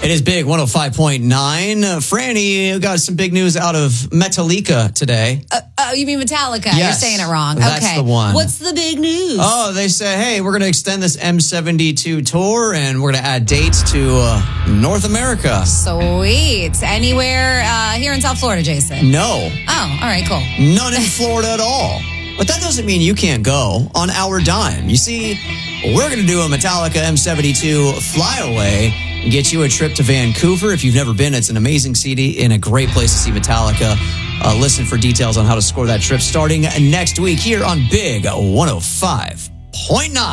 It is big, 105.9. Franny got some big news out of Metallica today. You mean Metallica? Yes, You're saying it wrong. that's okay. the one. What's the big news? Oh, they say, hey, we're going to extend this M72 tour, and we're going to add dates to North America. Sweet. Anywhere here in South Florida, Jason? No. Oh, all right, cool. None in Florida at all. But that doesn't mean you can't go on our dime. You see, we're going to do a Metallica M72 flyaway and get you a trip to Vancouver. If you've never been, it's an amazing city and a great place to see Metallica. Listen for details on how to score that trip starting next week here on Big 105.9.